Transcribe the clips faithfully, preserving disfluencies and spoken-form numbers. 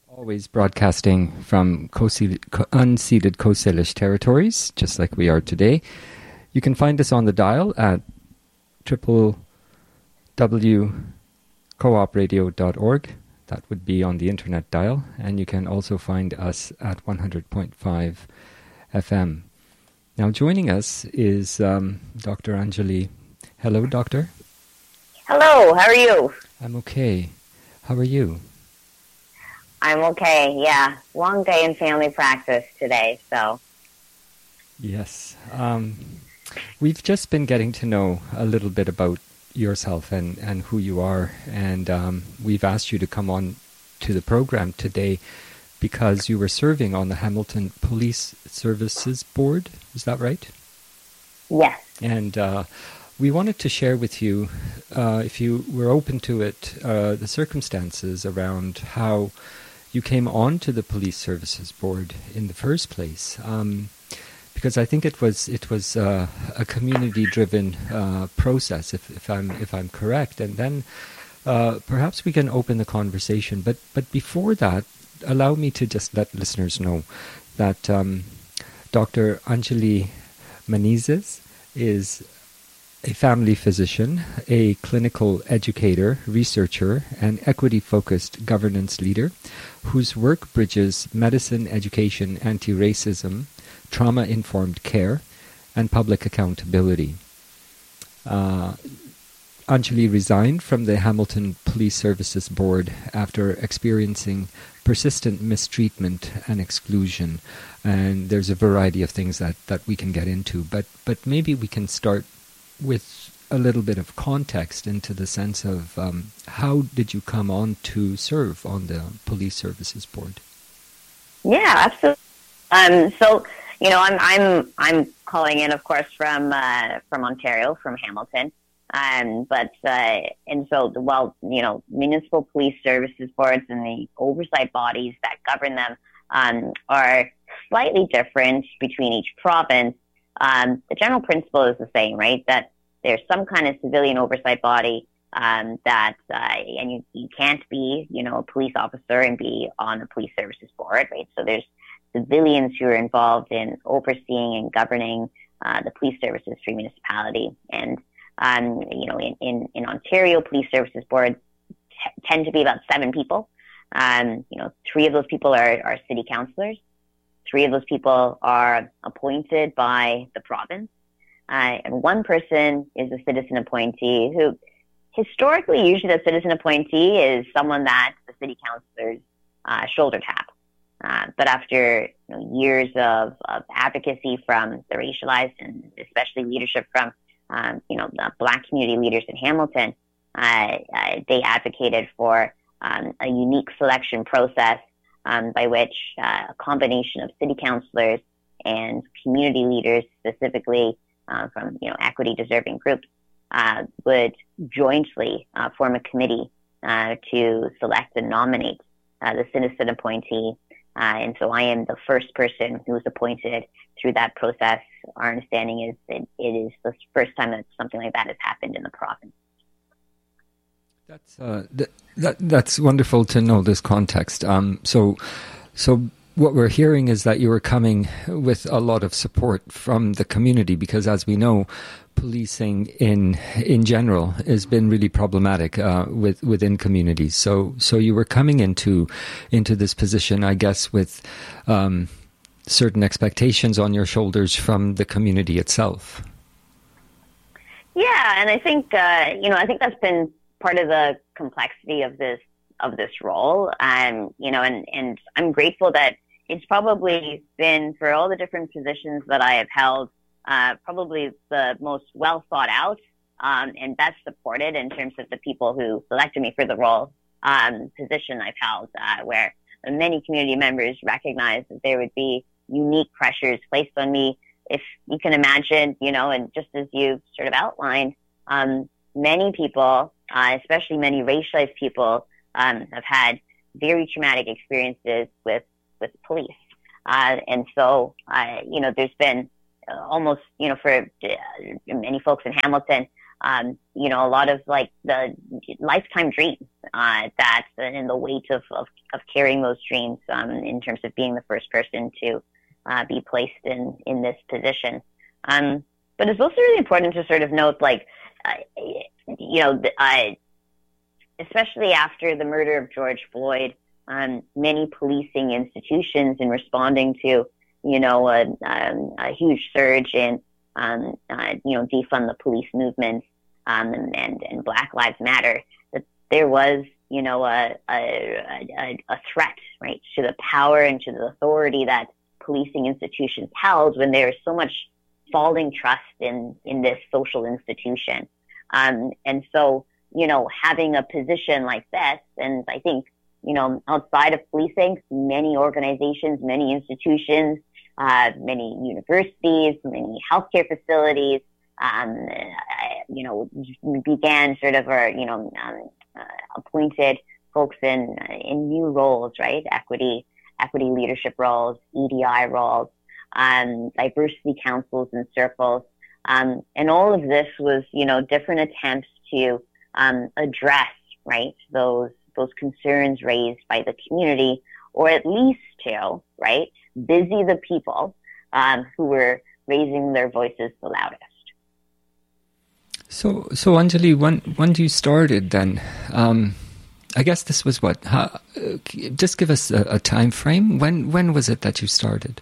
Always broadcasting from co- co- unceded Coast Salish territories, just like we are today. You can find us on the dial at triple w coop radio dot org. That would be on the internet dial. And you can also find us at one hundred point five F M. Now, joining us is um, Doctor Anjali. Hello, Doctor. Hello, how are you? I'm okay. How are you? I'm okay, yeah. Long day in family practice today, so. Yes. Um, we've just been getting to know a little bit about yourself and, and who you are, and um, we've asked you to come on to the program today because you were serving on the Hamilton Police Services Board. Is that right? Yes. And uh, we wanted to share with you, uh, if you were open to it, uh, the circumstances around how you came on to the Police Services Board in the first place, um, because I think it was it was uh, a community-driven uh, process, if, if I'm if I'm correct. And then uh, perhaps we can open the conversation. But but before that, allow me to just let listeners know that um, Doctor Anjali Menezes is a family physician, a clinical educator, researcher, and equity-focused governance leader whose work bridges medicine, education, anti-racism, trauma-informed care, and public accountability. Uh, Anjali resigned from the Hamilton Police Services Board after experiencing persistent mistreatment and exclusion. And there's a variety of things that, that we can get into, but but maybe we can start with a little bit of context into the sense of um, how did you come on to serve on the Police Services Board? Yeah, absolutely. Um, so, you know, I'm I'm I'm calling in, of course, from uh, from Ontario, from Hamilton. Um, but uh, and so, well, you know, municipal police services boards and the oversight bodies that govern them um, are slightly different between each province. Um, the general principle is the same, right? That there's some kind of civilian oversight body um, that, uh, and you, you can't be, you know, a police officer and be on the police services board, right? So there's civilians who are involved in overseeing and governing uh, the police services for your municipality. And, um, you know, in, in, in Ontario, police services boards t- tend to be about seven people. Um, you know, three of those people are, are city councillors. Three of those people are appointed by the province, uh, and one person is a citizen appointee who, historically, usually the citizen appointee is someone that the city councillors uh, shoulder tap. Uh, but after you know, years of, of advocacy from the racialized and especially leadership from, um, you know, the Black community leaders in Hamilton, uh, uh, they advocated for um, a unique selection process Um, by which uh, a combination of city councillors and community leaders, specifically uh, from you know equity deserving groups, uh, would jointly uh, form a committee uh, to select and nominate uh, the citizen appointee. Uh, and so I am the first person who was appointed through that process. Our understanding is that it is the first time that something like that has happened in the province. That's uh, th- that that's wonderful to know this context. Um, so, so what we're hearing is that you were coming with a lot of support from the community, because, as we know, policing in in general has been really problematic uh, with within communities. So, so you were coming into into this position, I guess, with um, certain expectations on your shoulders from the community itself. Yeah, and I think uh, you know, I think that's been part of the complexity of this of this role, um, you know, and, and I'm grateful that it's probably been, for all the different positions that I have held, uh, probably the most well thought out um, and best supported in terms of the people who selected me for the role um, position I've held, uh, where many community members recognized that there would be unique pressures placed on me. If you can imagine, you know, and just as you sort of outlined, um, many people, uh, especially many racialized people, um, have had very traumatic experiences with, with police. Uh, and so, uh, you know, there's been uh, almost, you know, for uh, many folks in Hamilton, um, you know, a lot of like the lifetime dreams uh, that and the weight of, of, of carrying those dreams um, in terms of being the first person to uh, be placed in, in this position. Um, but it's also really important to sort of note, like, uh, you know, uh, especially after the murder of George Floyd, um, many policing institutions in responding to, you know, a, um, a huge surge in, um, uh, you know, defund the police movement um, and, and, and Black Lives Matter, that there was, you know, a, a, a, a threat, right, to the power and to the authority that policing institutions held when there was so much falling trust in, in this social institution. Um, and so, you know, having a position like this, and I think, you know, outside of policing, many organizations, many institutions, uh, many universities, many healthcare facilities, um, you know, began sort of, or, you know, um, uh, appointed folks in, in new roles, right? Equity, equity leadership roles, E D I roles, um, diversity councils and circles. Um, and all of this was, you know, different attempts to um, address, right, those those concerns raised by the community, or at least to, right, busy the people um, who were raising their voices the loudest. So, so Anjali, when when you started, then, um, I guess this was what? How, uh, just give us a, a time frame. When when was it that you started?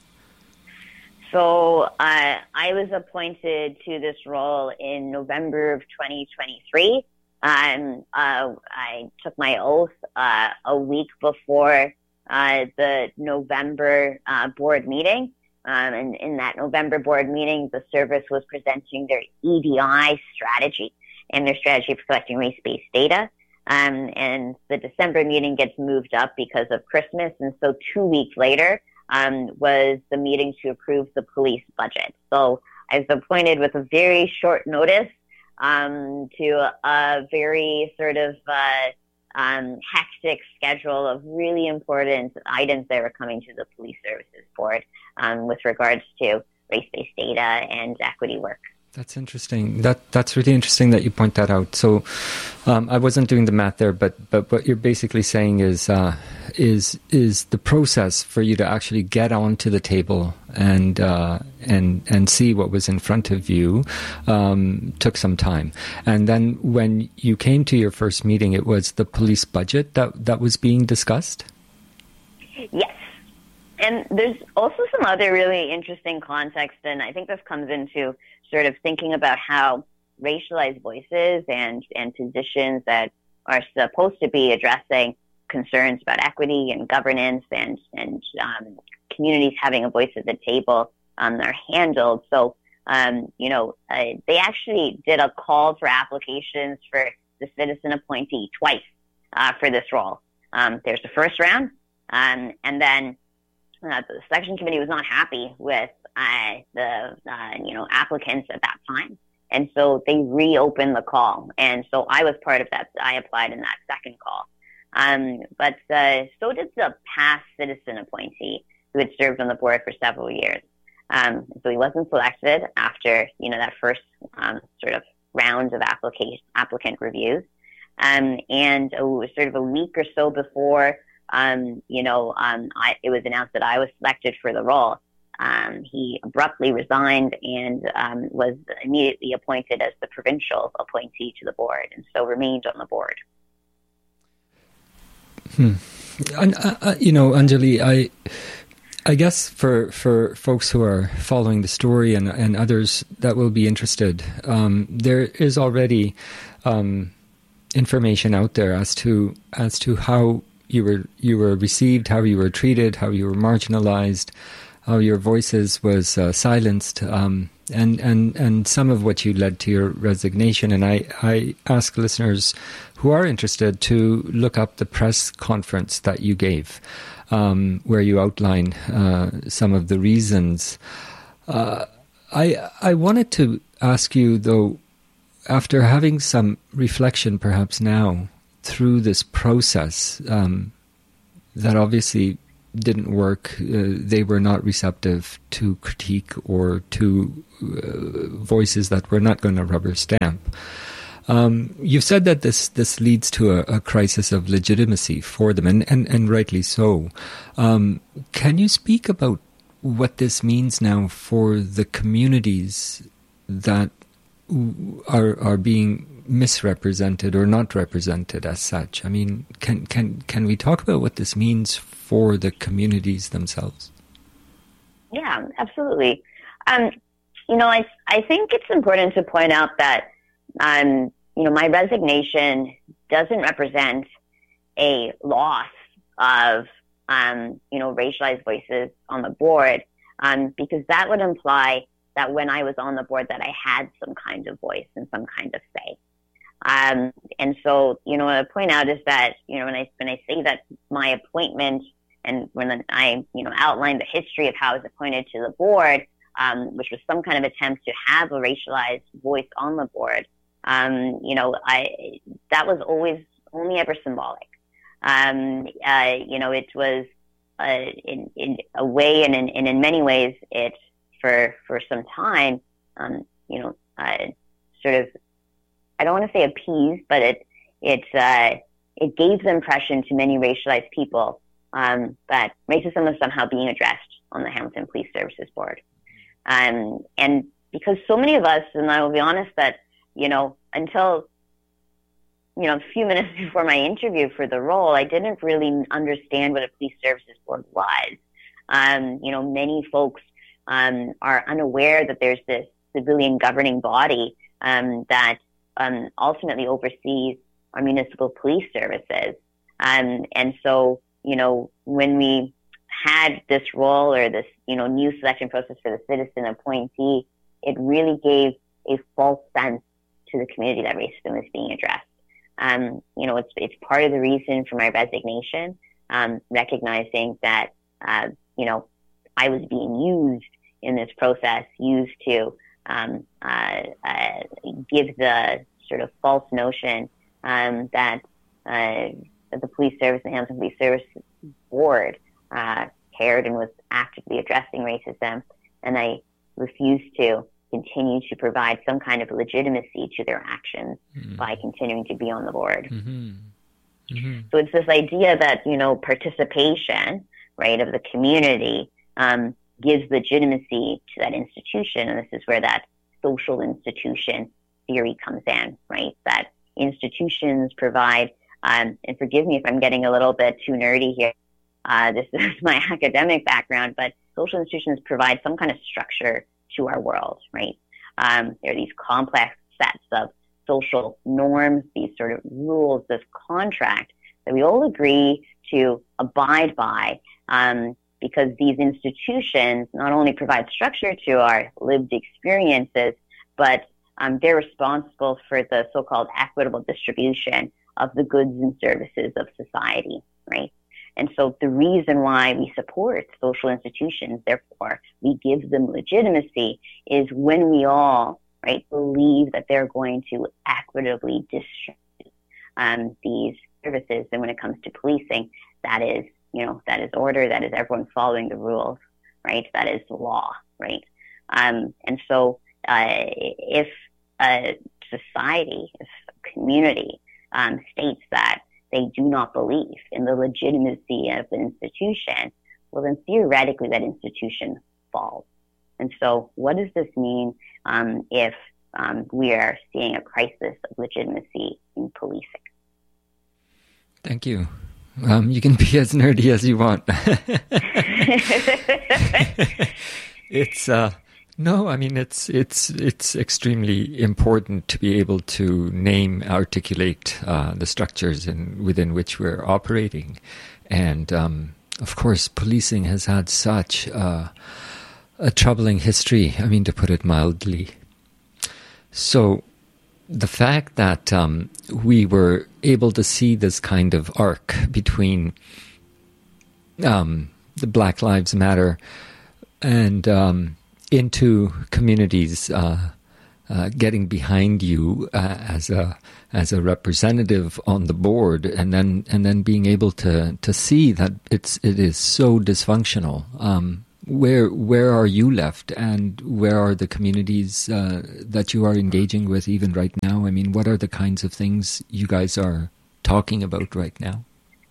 So uh, I was appointed to this role in November of twenty twenty-three. Um, uh, I took my oath uh, a week before uh, the November uh, board meeting. Um, and in that November board meeting, the service was presenting their E D I strategy and their strategy for collecting race-based data. Um, and the December meeting gets moved up because of Christmas. And so two weeks later um, was the meeting to approve the police budget. So I was appointed with a very short notice um, to a very sort of uh, um, hectic schedule of really important items that were coming to the Police Services Board um, with regards to race-based data and equity work. That's interesting. That that's really interesting that you point that out. So, um, I wasn't doing the math there, but but what you're basically saying is uh, is is the process for you to actually get onto the table and uh, and and see what was in front of you um, took some time. And then when you came to your first meeting, it was the police budget that that was being discussed. Yes. And there's also some other really interesting context, and I think this comes into sort of thinking about how racialized voices and, and positions that are supposed to be addressing concerns about equity and governance and, and um, communities having a voice at the table um, are handled. So, um, you know, uh, they actually did a call for applications for the citizen appointee twice uh, for this role. Um, there's the first round, um, and then Uh, the selection committee was not happy with uh, the uh, you know applicants at that time, and so they reopened the call. And so I was part of that. I applied in that second call, um, but uh, so did the past citizen appointee who had served on the board for several years. Um, so he wasn't selected after you know that first um, sort of round of application applicant reviews, um, and it was sort of a week or so before. Um, you know, um, I, it was announced that I was selected for the role. Um, he abruptly resigned and um, was immediately appointed as the provincial appointee to the board, and so remained on the board. Hmm. And, uh, you know, Anjali, I, I guess for for folks who are following the story and and others that will be interested, um, there is already um, information out there as to as to how you were you were received, how you were treated, how you were marginalized, how your voices was uh, silenced, um, and and and some of what you led to your resignation. And I I ask listeners who are interested to look up the press conference that you gave, um, where you outline uh, some of the reasons. Uh, I I wanted to ask you though, after having some reflection, perhaps now, through this process um, that obviously didn't work. Uh, they were not receptive to critique or to uh, voices that were not going to rubber stamp. Um, you've said that this, this leads to a, a crisis of legitimacy for them, and, and, and rightly so. Um, can you speak about what this means now for the communities that are are being misrepresented or not represented as such? I mean, can can can we talk about what this means for the communities themselves? Yeah, absolutely. Um, you know, I I think it's important to point out that um, you know, my resignation doesn't represent a loss of um, you know, racialized voices on the board, um, because that would imply that when I was on the board that I had some kind of voice and some kind of say. Um, and so, you know, what I point out is that, you know, when I, when I say that my appointment and when I, you know, outlined the history of how I was appointed to the board, um, which was some kind of attempt to have a racialized voice on the board, um, you know, I, that was always only ever symbolic. Um, uh, you know, it was, uh, in, in a way and in, and in many ways it, for, for some time, um, you know, uh, sort of, I don't want to say appeased, but it, it, uh, it gave the impression to many racialized people, um, that racism was somehow being addressed on the Hamilton Police Services Board. Um, and because so many of us, and I will be honest that, you know, until, you know, a few minutes before my interview for the role, I didn't really understand what a police services board was. Um, you know, many folks, um, are unaware that there's this civilian governing body, um, that, um, ultimately oversees our municipal police services. Um, and so, you know, when we had this role or this, you know, new selection process for the citizen appointee, it really gave a false sense to the community that racism was being addressed. Um, you know, it's, it's part of the reason for my resignation, um, recognizing that, uh, you know, I was being used in this process, used to, um, uh, uh, give the sort of false notion, um, that, uh, that the police service and the Hamilton Police Service Board, uh, cared and was actively addressing racism. And I refused to continue to provide some kind of legitimacy to their actions mm-hmm. by continuing to be on the board. Mm-hmm. Mm-hmm. So it's this idea that, you know, participation, right, of the community, um, gives legitimacy to that institution. And this is where that social institution theory comes in, right? That institutions provide, um, and forgive me if I'm getting a little bit too nerdy here. Uh, this is my academic background, but social institutions provide some kind of structure to our world, right? Um, there are these complex sets of social norms, these sort of rules, this contract that we all agree to abide by, um, because these institutions not only provide structure to our lived experiences, but um, they're responsible for the so-called equitable distribution of the goods and services of society, right? And so the reason why we support social institutions, therefore we give them legitimacy, is when we all, right, believe that they're going to equitably distribute um, these services. And when it comes to policing, that is, you know, that is order, that is everyone following the rules, right? That is law, right? Um, and so uh, if a society, if a community um, states that they do not believe in the legitimacy of the institution, well, then theoretically that institution falls. And so what does this mean um, if um, we are seeing a crisis of legitimacy in policing? Thank you. Um, you can be as nerdy as you want. It's uh, no, I mean it's it's it's extremely important to be able to name, articulate uh, the structures in within which we're operating, and um, of course, policing has had such uh, a troubling history. I mean, to put it mildly. So, the fact that um, we were able to see this kind of arc between um, the Black Lives Matter and um, into communities uh, uh, getting behind you uh, as a as a representative on the board, and then and then being able to to see that it's it is so dysfunctional. Um, Where where are you left, and where are the communities uh, that you are engaging with even right now? I mean, what are the kinds of things you guys are talking about right now?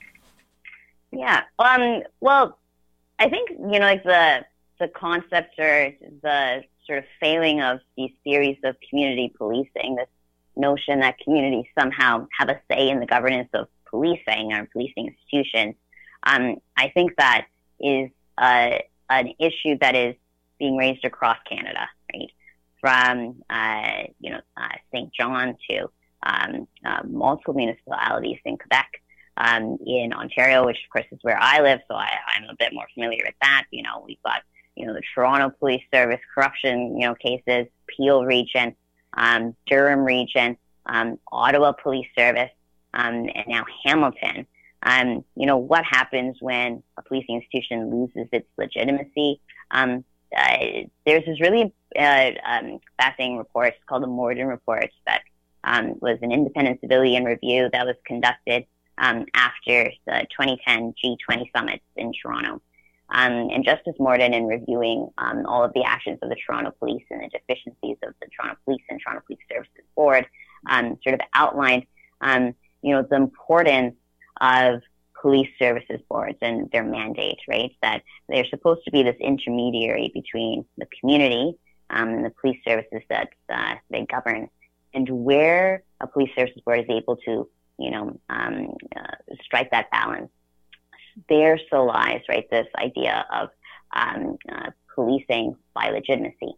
Yeah. Um, well, I think, you know, like the the concept or the sort of failing of these theories of community policing, this notion that communities somehow have a say in the governance of policing or policing institutions, um, I think that is uh, an issue that is being raised across Canada, right? From, uh, you know, uh, Saint John to um, uh, multiple municipalities in Quebec, um, in Ontario, which of course is where I live, so I, I'm a bit more familiar with that. You know, we've got, you know, the Toronto Police Service corruption, you know, cases, Peel region, um, Durham region, um, Ottawa Police Service, um, and now Hamilton. Um, you know, what happens when a policing institution loses its legitimacy? Um, uh, there's this really uh, um, fascinating report called the Morden Report that um, was an independent civilian review that was conducted um, after the twenty ten G twenty summits in Toronto. Um, and Justice Morden, in reviewing um, all of the actions of the Toronto Police and the deficiencies of the Toronto Police and Toronto Police Services Board, um, sort of outlined, um, you know, the importance of police services boards and their mandate, right? That they're supposed to be this intermediary between the community um, and the police services that uh, they govern, and where a police services board is able to, you know, um, uh, strike that balance. There so lies, right, this idea of um, uh, policing by legitimacy,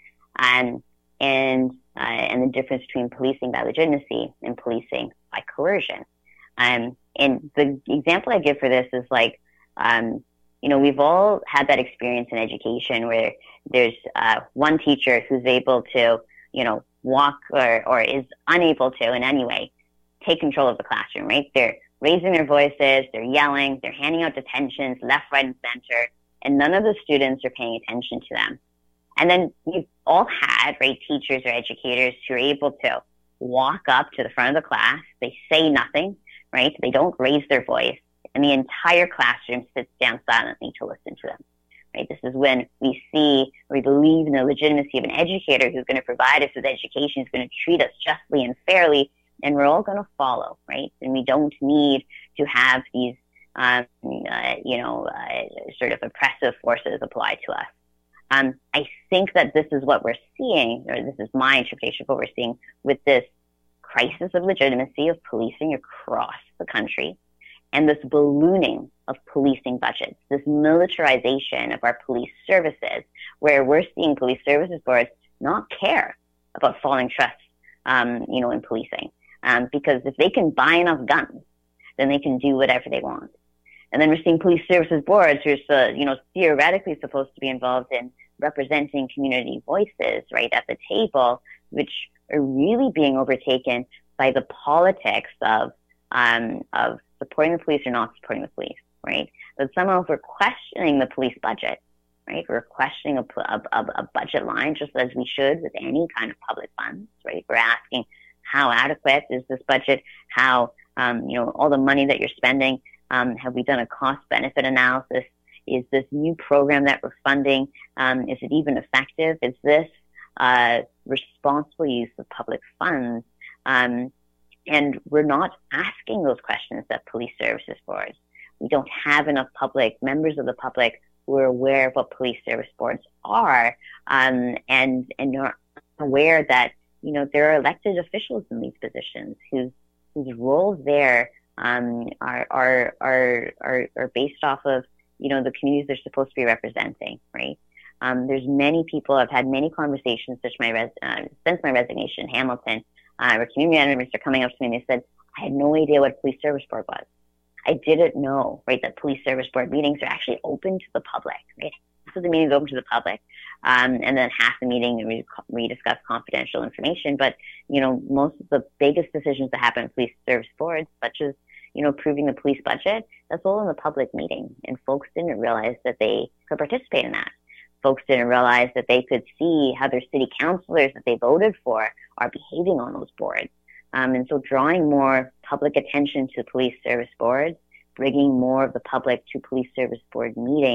and and uh, and the difference between policing by legitimacy and policing by coercion. Um, and the example I give for this is like, um, you know, we've all had that experience in education where there's uh, one teacher who's able to, you know, walk or, or is unable to in any way take control of the classroom, right? They're raising their voices, they're yelling, they're handing out detentions left, right, and center, and none of the students are paying attention to them. And then we've all had, right, teachers or educators who are able to walk up to the front of the class, they say nothing, right? They don't raise their voice, and the entire classroom sits down silently to listen to them, right? This is when we see, we believe in the legitimacy of an educator who's going to provide us with education, who's going to treat us justly and fairly, and we're all going to follow, right? And we don't need to have these, um, uh, you know, uh, sort of oppressive forces applied to us. Um, I think that this is what we're seeing, or this is my interpretation of what we're seeing with this crisis of legitimacy of policing across the country, and this ballooning of policing budgets, this militarization of our police services, where we're seeing police services boards not care about falling trust, um, you know, in policing. Um, because if they can buy enough guns, then they can do whatever they want. And then we're seeing police services boards who are, uh, you know, theoretically supposed to be involved in representing community voices, right, at the table, which are really being overtaken by the politics of um, of supporting the police or not supporting the police, right? But somehow if we're questioning the police budget, right, we're questioning a, a, a budget line just as we should with any kind of public funds, right? We're asking, how adequate is this budget? How, um, you know, all the money that you're spending, um, have we done a cost-benefit analysis? Is this new program that we're funding, um, is it even effective? Is this uh, responsible use of public funds? Um, and we're not asking those questions at police services boards. We don't have enough public, members of the public who are aware of what police service boards are, um, and, and are aware that, you know, there are elected officials in these positions whose whose roles there um, are, are are are are based off of, you know, the communities they're supposed to be representing, right? Um, there's many people. I've had many conversations since my res- uh, since my resignation in Hamilton, uh, where community members are coming up to me and they said, "I had no idea what a police service board was. I didn't know, right, that police service board meetings are actually open to the public, right? Half of the meetings open to the public." Um, and then half the meeting we, we discuss confidential information. But, you know, most of the biggest decisions that happen in police service boards, such as, you know, approving the police budget, that's all in the public meeting. And folks didn't realize that they could participate in that. Folks didn't realize that they could see how their city councilors that they voted for are behaving on those boards. Um, and so drawing more public attention to police service boards, bringing more of the public to police service board meetings,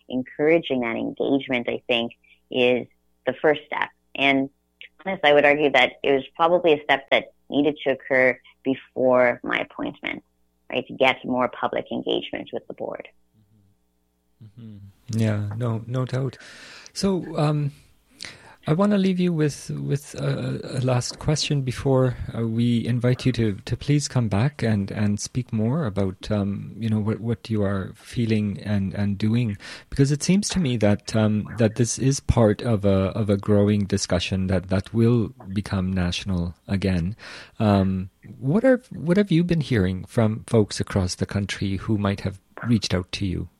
encouraging that engagement, I think, is the first step. And to be honest, I would argue that it was probably a step that needed to occur before my appointment, right, to get more public engagement with the board. Mm-hmm. Yeah, no, no doubt. So, um, I want to leave you with with a, a last question before uh, we invite you to, to please come back and, and speak more about um, you know what, what you are feeling and, and doing, because it seems to me that um, that this is part of a of a growing discussion that, that will become national again. Um, what are what have you been hearing from folks across the country who might have reached out to you?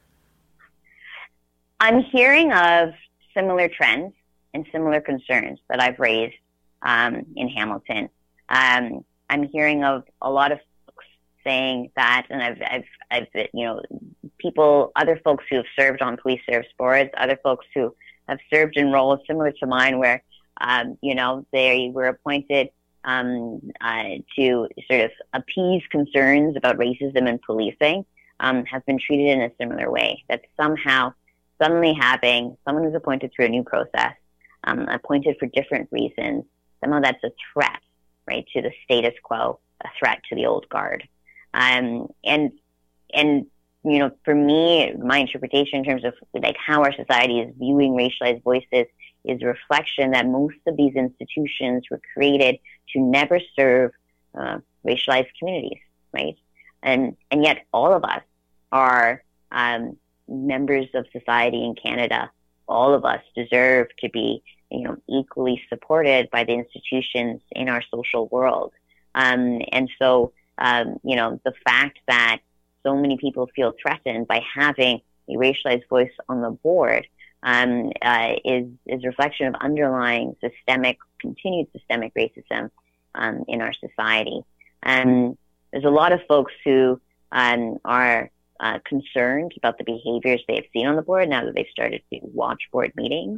I'm hearing of similar trends and similar concerns that I've raised um, in Hamilton. Um, I'm hearing of a lot of folks saying that, and I've, I've, I've, you know, people, other folks who have served on police service boards, other folks who have served in roles similar to mine, where, um, you know, they were appointed um, uh, to sort of appease concerns about racism in policing, um, have been treated in a similar way. That somehow, suddenly having someone who's appointed through a new process, Um, appointed for different reasons, somehow that's a threat, right, to the status quo, a threat to the old guard. Um, and, and, you know, for me, my interpretation in terms of like how our society is viewing racialized voices is a reflection that most of these institutions were created to never serve uh, racialized communities, right? And, and yet all of us are um, members of society in Canada. All of us deserve to be, you know, equally supported by the institutions in our social world. Um, and so, um, you know, the fact that so many people feel threatened by having a racialized voice on the board um, uh, is, is a reflection of underlying systemic, continued systemic racism um, in our society. And there's a lot of folks who um, are Uh, concerned about the behaviors they have seen on the board now that they've started to watch board meetings.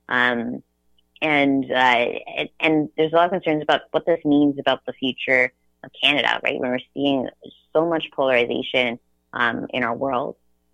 Um, and, uh, and, and there's a lot of concerns about what this means about the future of Canada, right? When we're seeing so much polarization um, in our world,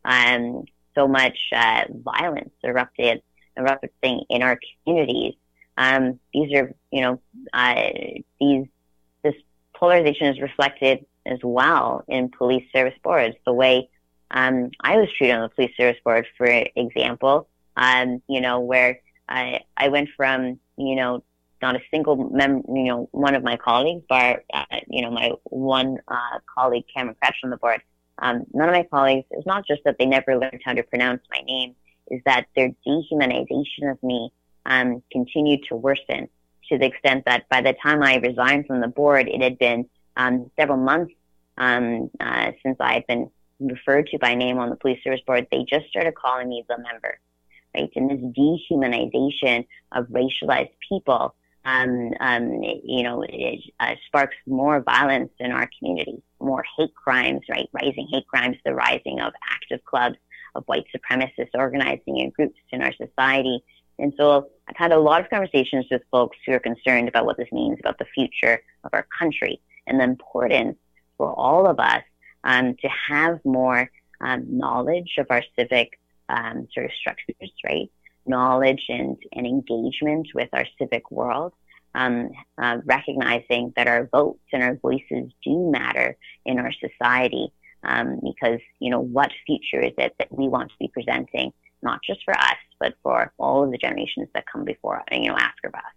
um, so much uh, violence erupted, erupting in our communities. Um, these are, you know, uh, these, this polarization is reflected as well in police service boards, the way Um, I was treated on the police service board, for example, um, you know, where I, I went from, you know, not a single mem- you know, one of my colleagues, but, uh, you know, my one uh, colleague, Cameron Cratch, on the board, um, none of my colleagues, it's not just that they never learned how to pronounce my name, is that their dehumanization of me um, continued to worsen, to the extent that by the time I resigned from the board, it had been um, several months um, uh, since I had been referred to by name on the police service board. They just started calling me the member, right? And this dehumanization of racialized people, um, um, you know, it uh, sparks more violence in our community, more hate crimes, right? Rising hate crimes, the rising of active clubs of white supremacists organizing in groups in our society. And so I've had a lot of conversations with folks who are concerned about what this means about the future of our country and the importance for all of us Um, to have more um, knowledge of our civic um, sort of structures, right? Knowledge and, and engagement with our civic world, um, uh, recognizing that our votes and our voices do matter in our society, um, because, you know, what future is it that we want to be presenting, not just for us, but for all of the generations that come before, you know, after us.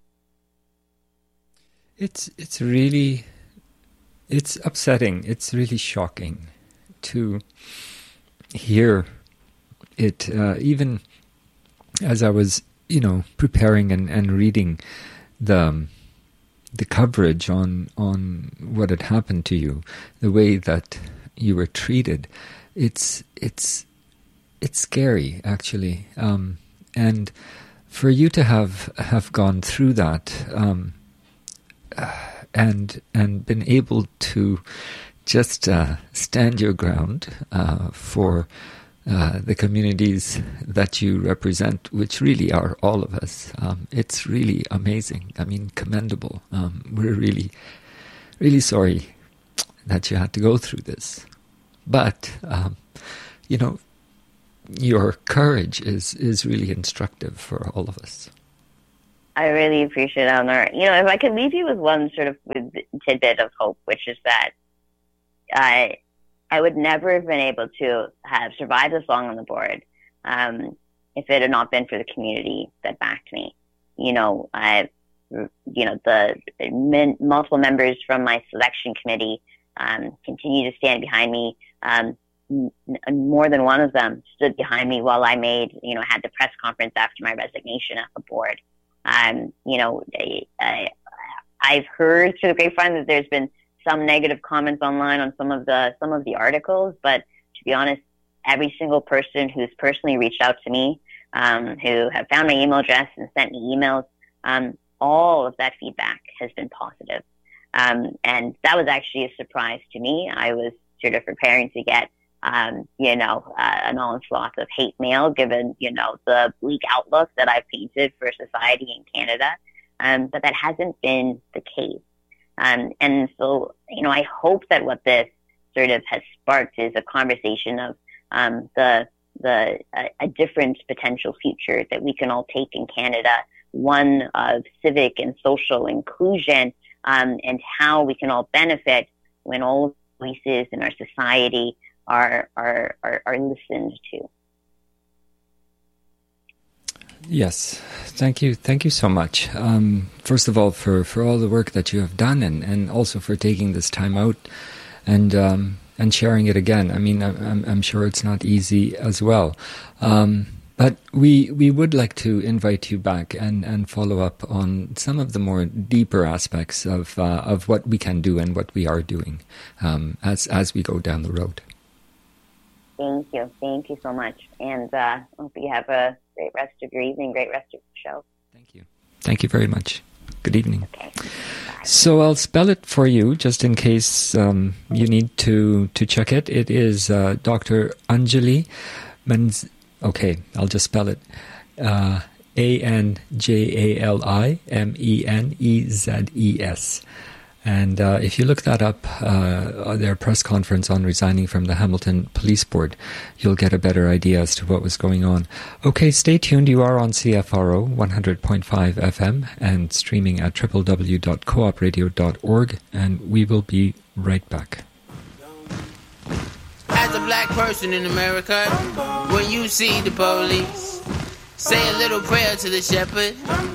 It's, it's really... It's upsetting. It's really shocking to hear it, uh, even as I was, you know, preparing and, and reading the the coverage on on what had happened to you, the way that you were treated. It's it's it's scary, actually, um, and for you to have have gone through that. Um, uh, And and been able to just uh, stand your ground uh, for uh, the communities that you represent, which really are all of us. Um, it's really amazing. I mean, commendable. Um, we're really, really sorry that you had to go through this. But, um, you know, your courage is, is really instructive for all of us. I really appreciate it, Eleanor. You know, if I could leave you with one sort of tidbit of hope, which is that I I would never have been able to have survived this long on the board um, if it had not been for the community that backed me. You know, I, you know, the min, multiple members from my selection committee um, continue to stand behind me. Um, m- more than one of them stood behind me while I made, you know, had the press conference after my resignation at the board. Um, you know, I, I, I've heard through the grapevine that there's been some negative comments online on some of the some of the articles, but to be honest, every single person who's personally reached out to me, um, who have found my email address and sent me emails, um, all of that feedback has been positive. Um, and that was actually a surprise to me. I was sort of preparing to get, um, you know, uh, an onslaught of hate mail, given, you know, the bleak outlook that I've painted for society in Canada. Um, but that hasn't been the case. Um, and so, you know, I hope that what this sort of has sparked is a conversation of um, the the uh, a different potential future that we can all take in Canada, one of civic and social inclusion, um, and how we can all benefit when all voices in our society are are are, are listened to. Yes, thank you. Thank you so much. Um, first of all, for, for all the work that you have done, and, and also for taking this time out and um, and sharing it again. I mean, I'm, I'm sure it's not easy as well. Um, but we we would like to invite you back and, and follow up on some of the more deeper aspects of uh, of what we can do and what we are doing um, as as we go down the road. Thank you. Thank you so much. And uh, hope you have a great rest of your evening, great rest of the show. Thank you. Thank you very much. Good evening. Okay. So I'll spell it for you just in case um, you need to, to check it. It is uh, Doctor Anjali Menz. Okay, I'll just spell it. Uh, A N J A L I M E N E Z E S. And uh, if you look that up, uh, their press conference on resigning from the Hamilton Police Board, you'll get a better idea as to what was going on. Okay, stay tuned. You are on C F R O one hundred point five F M and streaming at w w w dot coop radio dot org, and we will be right back. As a black person in America, when you see the police, say a little prayer to the shepherd.